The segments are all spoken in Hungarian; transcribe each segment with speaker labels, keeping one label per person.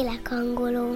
Speaker 1: Lélekangoló.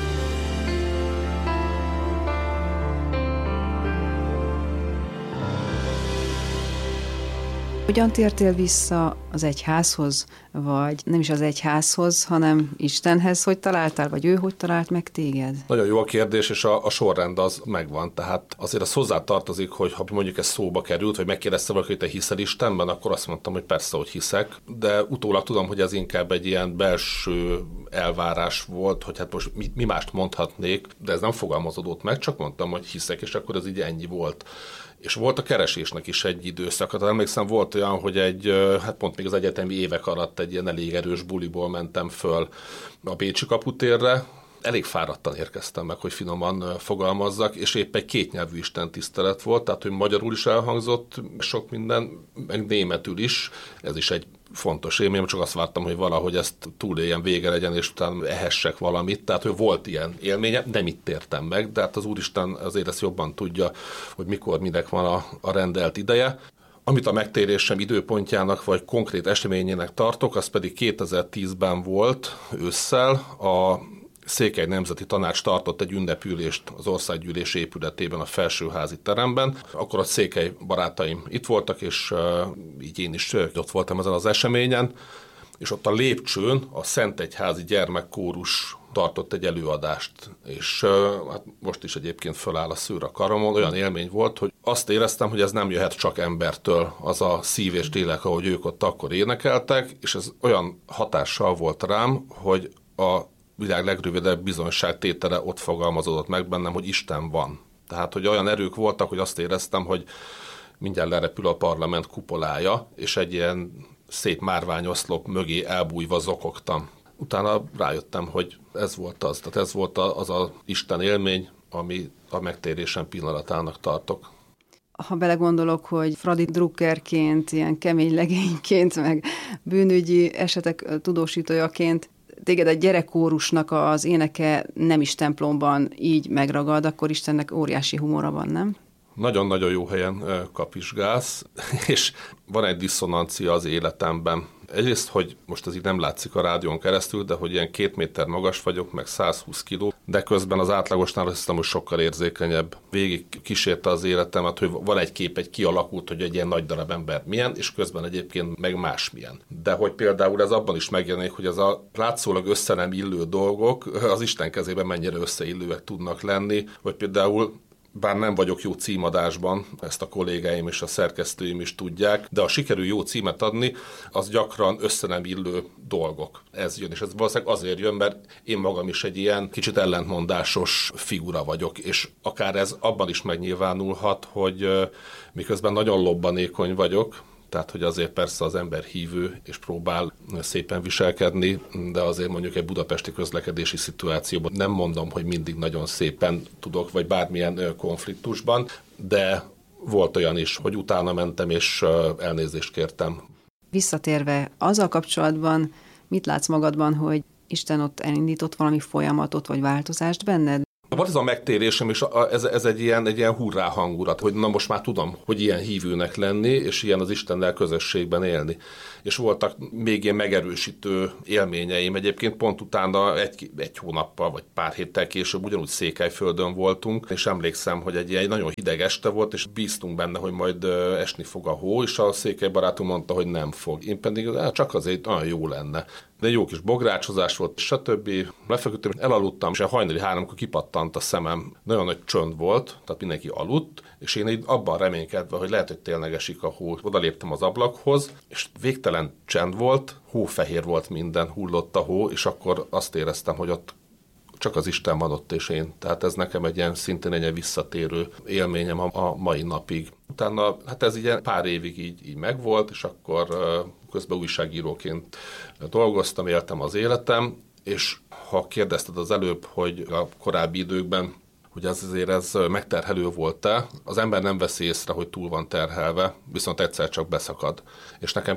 Speaker 2: Hogyan tértél vissza az egyházhoz, vagy nem is az egyházhoz, hanem Istenhez? Hogy találtál, vagy ő hogy talált meg téged?
Speaker 3: Nagyon jó a kérdés, és a sorrend az megvan. Tehát azért az hozzátartozik, hogy ha mondjuk ez szóba került, hogy megkérdezte valaki, hogy te hiszel Istenben, akkor azt mondtam, hogy persze, hogy hiszek. De utólag tudom, hogy ez inkább egy ilyen belső elvárás volt, hogy hát most mi mást mondhatnék, de ez nem fogalmazódott meg, csak mondtam, hogy hiszek, és akkor ez így ennyi volt. És volt a keresésnek is egy időszak. Tehát emlékszem, volt olyan, hogy hát pont még az egyetemi évek alatt egy ilyen elég erős buliból mentem föl a Bécsi kaputérre. Elég fáradtan érkeztem meg, hogy finoman fogalmazzak, és épp egy kétnyelvű istentisztelet volt, tehát hogy magyarul is elhangzott sok minden, meg németül is. Ez is egy fontos élmény, csak azt vártam, hogy valahogy ezt túléljen, vége legyen, és utána ehessek valamit. Tehát, hogy volt ilyen élménye, nem itt értem meg, de hát az Úristen azért ezt jobban tudja, hogy mikor, minek van a rendelt ideje. Amit a megtérésem időpontjának vagy konkrét eseményének tartok, az pedig 2010-ben volt ősszel. A Székely Nemzeti Tanács tartott egy ünnepülést az Országgyűlés épületében, a felsőházi teremben. Akkor a székely barátaim itt voltak, és így én is ott voltam ezen az eseményen, és ott a lépcsőn a Szentegyházi Gyermekkórus tartott egy előadást, és hát most is egyébként föláll a szőr a karomon. Olyan élmény volt, hogy azt éreztem, hogy ez nem jöhet csak embertől, az a szív és lélek, ahogy ők ott akkor énekeltek, és ez olyan hatással volt rám, hogy a világ legrövidebb bizonyságtétele ott fogalmazódott meg bennem, hogy Isten van. Tehát, hogy olyan erők voltak, hogy azt éreztem, hogy mindjárt lerepül a parlament kupolája, és egy ilyen szép márványoszlop mögé elbújva zokogtam. Utána rájöttem, hogy ez volt az. Tehát ez volt az a Isten élmény, ami a megtérésem pillanatának tartok.
Speaker 2: Ha belegondolok, hogy Fradi drukkerként, ilyen kemény legényként, meg bűnügyi esetek tudósítójaként téged a gyerekkórusnak az éneke nem is templomban így megragad, akkor Istennek óriási humora van, nem?
Speaker 3: Nagyon-nagyon jó helyen kapizsgálsz, és van egy diszonancia az életemben. Egyrészt, hogy most ez így nem látszik a rádión keresztül, de hogy ilyen 2 méter magas vagyok, meg 120 kiló, de közben az átlagosnál azt hiszem, hogy sokkal érzékenyebb. Végig kísérte az életemet, hogy van egy kép, egy kialakult, hogy egy ilyen nagy darab ember milyen, és közben egyébként meg másmilyen. De hogy például ez abban is megjelenik, hogy ez a látszólag össze nem illő dolgok az Isten kezében mennyire összeillőek tudnak lenni, hogy például bár nem vagyok jó címadásban, ezt a kollégáim és a szerkesztőim is tudják, de ha sikerül jó címet adni, az gyakran össze nem illő dolgok. Ez jön, és ez valószínűleg azért jön, mert én magam is egy ilyen kicsit ellentmondásos figura vagyok, és akár ez abban is megnyilvánulhat, hogy miközben nagyon lobbanékony vagyok, tehát, hogy azért persze az ember hívő, és próbál szépen viselkedni, de azért mondjuk egy budapesti közlekedési szituációban nem mondom, hogy mindig nagyon szépen tudok, vagy bármilyen konfliktusban, de volt olyan is, hogy utána mentem, és elnézést kértem.
Speaker 2: Visszatérve azzal kapcsolatban, mit látsz magadban, hogy Isten ott elindított valami folyamatot, vagy változást benned?
Speaker 3: Volt ez a megtérésem, és ez egy ilyen hurrá hangulat, hogy na most már tudom, hogy ilyen hívőnek lenni, és ilyen az Istennel közösségben élni. És voltak még ilyen megerősítő élményeim. Egyébként pont utána egy hónappal, vagy pár héttel később ugyanúgy Székelyföldön voltunk, és emlékszem, hogy egy nagyon hideg este volt, és bíztunk benne, hogy majd esni fog a hó, és a székely barátom mondta, hogy nem fog. Én pedig csak azért olyan jó lenne. De jó kis bográcsozás volt, stb. Lefeküdtem, elaludtam, és a hajnali 3-kor kipattant a szemem. Nagyon nagy csönd volt, tehát mindenki aludt, és én így abban reménykedve, hogy lehet, hogy tényleg esik a hó. Oda léptem az ablakhoz, és végtelen csend volt, hófehér volt minden, hullott a hó, és akkor azt éreztem, hogy ott csak az Isten van ott, és én. Tehát ez nekem egy ilyen szintén egy visszatérő élményem a mai napig. Utána, hát ez így pár évig így megvolt, és akkor közben újságíróként dolgoztam, éltem az életem, és ha kérdezted az előbb, hogy a korábbi időkben, hogy azért ez megterhelő volt-e, az ember nem veszi észre, hogy túl van terhelve, viszont egyszer csak beszakad. És nekem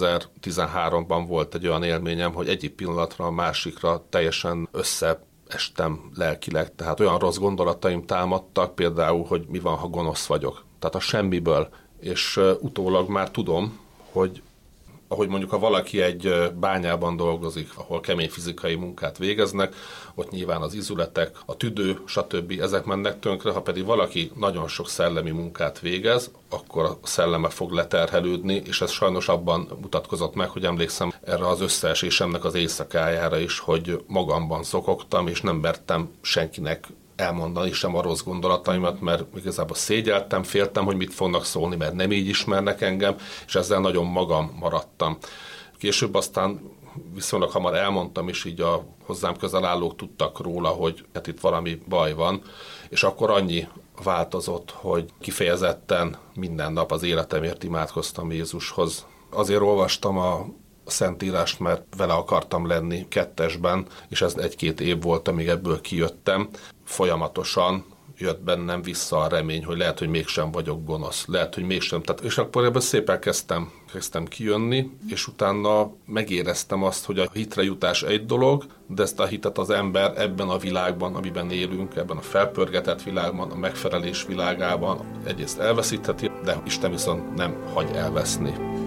Speaker 3: 2013-ban volt egy olyan élményem, hogy egyik pillanatra a másikra teljesen összeestem lelkileg, tehát olyan rossz gondolataim támadtak, például, hogy mi van, ha gonosz vagyok. Tehát a semmiből. És utólag már tudom, hogy ahogy mondjuk, ha valaki egy bányában dolgozik, ahol kemény fizikai munkát végeznek, ott nyilván az izületek, a tüdő, stb. Ezek mennek tönkre, ha pedig valaki nagyon sok szellemi munkát végez, akkor a szelleme fog leterhelődni, és ez sajnos abban mutatkozott meg, hogy emlékszem erre az összeesésemnek az éjszakájára is, hogy magamban zokogtam, és nem mertem senkinek elmondani sem a rossz gondolataimat, mert igazából szégyeltem, féltem, hogy mit fognak szólni, mert nem így ismernek engem, és ezzel nagyon magam maradtam. Később aztán viszonylag hamar elmondtam, és így a hozzám közel állók tudtak róla, hogy hát itt valami baj van, és akkor annyi változott, hogy kifejezetten minden nap az életemért imádkoztam Jézushoz. Azért olvastam a Szentírást, mert vele akartam lenni kettesben, és ez 1-2 év volt, amíg ebből kijöttem. Folyamatosan jött bennem vissza a remény, hogy lehet, hogy mégsem vagyok gonosz, lehet, hogy mégsem. És akkor ebből szépen kezdtem kijönni, és utána megéreztem azt, hogy a hitre jutás egy dolog, de ezt a hitet az ember ebben a világban, amiben élünk, ebben a felpörgetett világban, a megfelelés világában egyrészt elveszítheti, de Isten viszont nem hagy elveszni.